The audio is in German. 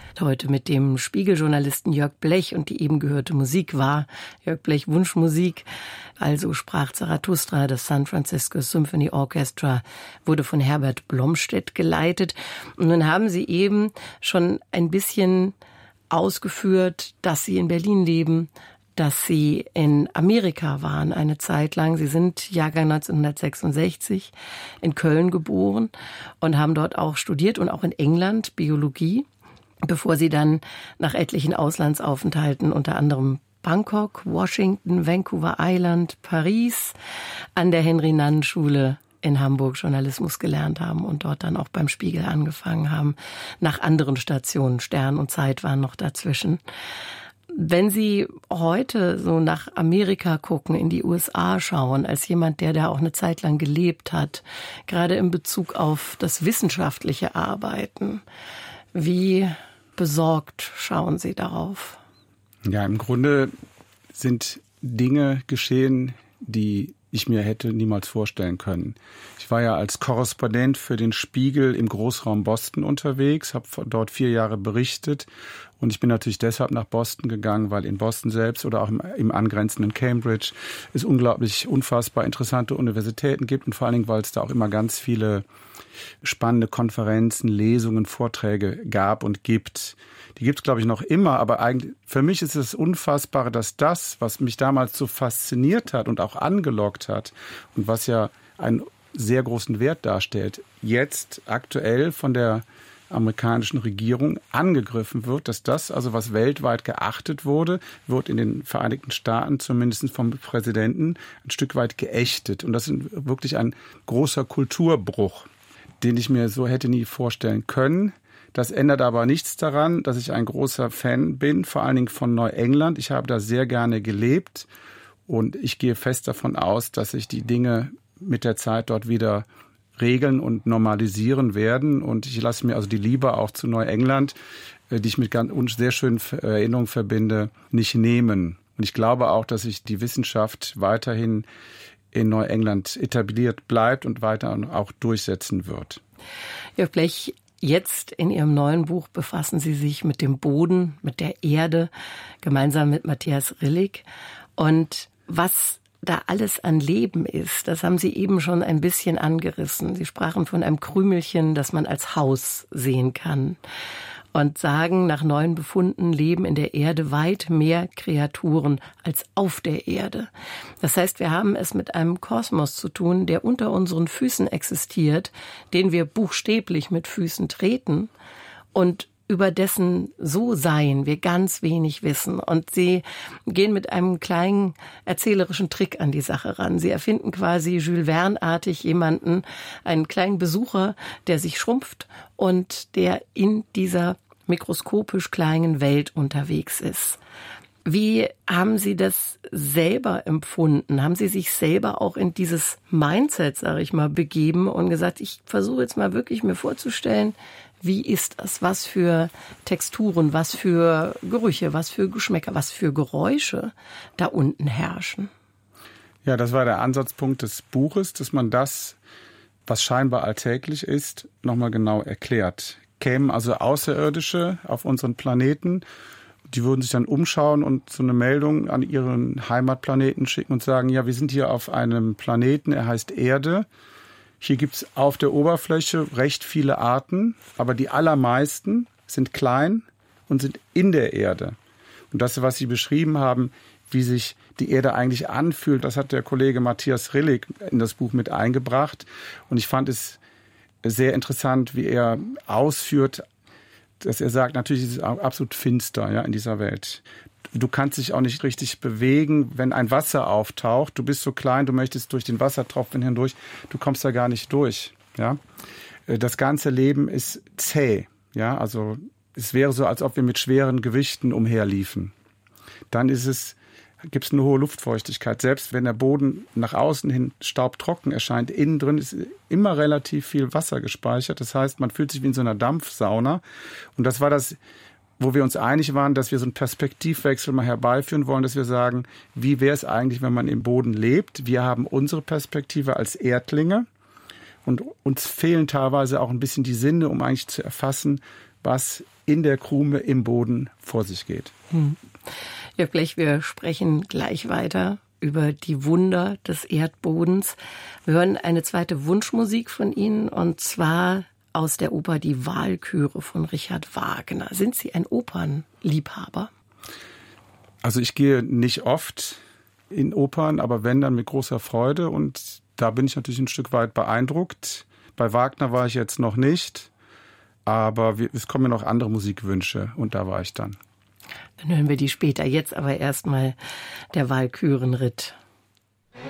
Heute mit dem Spiegeljournalisten Jörg Blech, und die eben gehörte Musik war Jörg Blech Wunschmusik. Also sprach Zarathustra, das San Francisco Symphony Orchestra, wurde von Herbert Blomstedt geleitet. Und nun haben Sie eben schon ein bisschen ausgeführt, dass Sie in Berlin leben, dass Sie in Amerika waren eine Zeit lang. Sie sind Jahrgang 1966 in Köln geboren und haben dort auch studiert und auch in England Biologie, bevor Sie dann nach etlichen Auslandsaufenthalten, unter anderem Bangkok, Washington, Vancouver Island, Paris, an der Henry-Nannen-Schule in Hamburg Journalismus gelernt haben und dort dann auch beim Spiegel angefangen haben, nach anderen Stationen. Stern und Zeit waren noch dazwischen. Wenn Sie heute so nach Amerika gucken, in die USA schauen, als jemand, der da auch eine Zeit lang gelebt hat, gerade in Bezug auf das wissenschaftliche Arbeiten, wie besorgt schauen Sie darauf? Ja, im Grunde sind Dinge geschehen, die ich mir hätte niemals vorstellen können. Ich war ja als Korrespondent für den Spiegel im Großraum Boston unterwegs, habe dort 4 Jahre berichtet und ich bin natürlich deshalb nach Boston gegangen, weil in Boston selbst oder auch im angrenzenden Cambridge es unglaublich unfassbar interessante Universitäten gibt und vor allen Dingen, weil es da auch immer ganz viele spannende Konferenzen, Lesungen, Vorträge gab und gibt. Die gibt es, glaube ich, noch immer, aber eigentlich für mich ist es Unfassbare, dass das, was mich damals so fasziniert hat und auch angelockt hat und was ja einen sehr großen Wert darstellt, jetzt aktuell von der amerikanischen Regierung angegriffen wird, dass das, also was weltweit geachtet wurde, wird in den Vereinigten Staaten zumindest vom Präsidenten ein Stück weit geächtet. Und das ist wirklich ein großer Kulturbruch, den ich mir so hätte nie vorstellen können. Das ändert aber nichts daran, dass ich ein großer Fan bin, vor allen Dingen von Neuengland. Ich habe da sehr gerne gelebt und ich gehe fest davon aus, dass sich die Dinge mit der Zeit dort wieder regeln und normalisieren werden. Und ich lasse mir also die Liebe auch zu Neuengland, die ich mit sehr schönen Erinnerungen verbinde, nicht nehmen. Und ich glaube auch, dass sich die Wissenschaft weiterhin in Neuengland etabliert bleibt und weiter auch durchsetzen wird. Jörg Blech, jetzt in Ihrem neuen Buch befassen Sie sich mit dem Boden, mit der Erde, gemeinsam mit Matthias Rillig. Und was da alles an Leben ist, das haben Sie eben schon ein bisschen angerissen. Sie sprachen von einem Krümelchen, das man als Haus sehen kann. Und sagen, nach neuen Befunden leben in der Erde weit mehr Kreaturen als auf der Erde. Das heißt, wir haben es mit einem Kosmos zu tun, der unter unseren Füßen existiert, den wir buchstäblich mit Füßen treten und über dessen So-Sein wir ganz wenig wissen. Und Sie gehen mit einem kleinen erzählerischen Trick an die Sache ran. Sie erfinden quasi Jules Verne-artig jemanden, einen kleinen Besucher, der sich schrumpft und der in dieser mikroskopisch kleinen Welt unterwegs ist. Wie haben Sie das selber empfunden? Haben Sie sich selber auch in dieses Mindset, sage ich mal, begeben und gesagt, ich versuche jetzt mal wirklich mir vorzustellen, wie ist das? Was für Texturen, was für Gerüche, was für Geschmäcker, was für Geräusche da unten herrschen? Ja, das war der Ansatzpunkt des Buches, dass man das, was scheinbar alltäglich ist, nochmal genau erklärt. Kämen also Außerirdische auf unseren Planeten, die würden sich dann umschauen und so eine Meldung an ihren Heimatplaneten schicken und sagen, ja, wir sind hier auf einem Planeten, er heißt Erde. Hier gibt's auf der Oberfläche recht viele Arten, aber die allermeisten sind klein und sind in der Erde. Und das, was Sie beschrieben haben, wie sich die Erde eigentlich anfühlt, das hat der Kollege Matthias Rillig in das Buch mit eingebracht. Und ich fand es sehr interessant, wie er ausführt, dass er sagt, natürlich ist es absolut finster, ja, in dieser Welt. Du kannst dich auch nicht richtig bewegen, wenn ein Wasser auftaucht. Du bist so klein, du möchtest durch den Wassertropfen hindurch, du kommst da gar nicht durch. Ja? Das ganze Leben ist zäh. Ja? Also es wäre so, als ob wir mit schweren Gewichten umherliefen. Dann gibt es eine hohe Luftfeuchtigkeit. Selbst wenn der Boden nach außen hin staubtrocken erscheint, innen drin ist immer relativ viel Wasser gespeichert. Das heißt, man fühlt sich wie in so einer Dampfsauna. Und das war das, wo wir uns einig waren, dass wir so einen Perspektivwechsel mal herbeiführen wollen, dass wir sagen, wie wäre es eigentlich, wenn man im Boden lebt? Wir haben unsere Perspektive als Erdlinge und uns fehlen teilweise auch ein bisschen die Sinne, um eigentlich zu erfassen, was in der Krume im Boden vor sich geht. Jörg Blech, wir sprechen gleich weiter über die Wunder des Erdbodens. Wir hören eine zweite Wunschmusik von Ihnen, und zwar aus der Oper Die Walküre von Richard Wagner. Sind Sie ein Opernliebhaber? Also ich gehe nicht oft in Opern, aber wenn, dann mit großer Freude. Und da bin ich natürlich ein Stück weit beeindruckt. Bei Wagner war ich jetzt noch nicht, aber es kommen ja noch andere Musikwünsche und da war ich dann. Dann hören wir die später. Jetzt aber erstmal der Walkürenritt